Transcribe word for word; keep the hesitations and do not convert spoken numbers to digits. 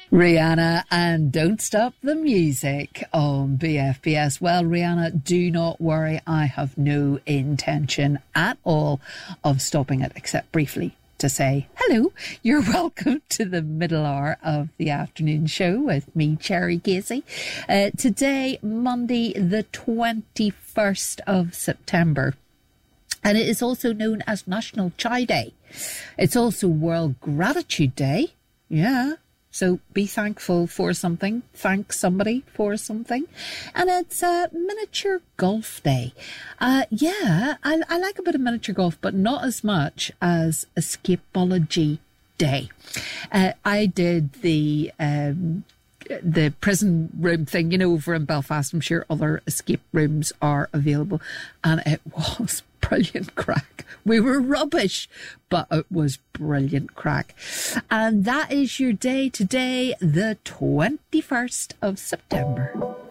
Rihanna and Don't Stop the Music on B F B S. Well, Rihanna, do not worry. I have no intention at all of stopping it, except briefly to say hello. You're welcome to the middle hour of the afternoon show with me, Cherry Casey. Uh, today, Monday, the twenty-first of September. And it is also known as National Chai Day. It's also World Gratitude Day. Yeah. So be thankful for something. Thank somebody for something. And it's a miniature golf day. Uh, yeah, I, I like a bit of miniature golf, but not as much as Escapology Day. Uh, I did the... Um, the prison room thing, you know, over in Belfast. I'm sure other escape rooms are available. And it was brilliant crack. We were rubbish, but it was brilliant crack. And that is your day today, the twenty-first of September.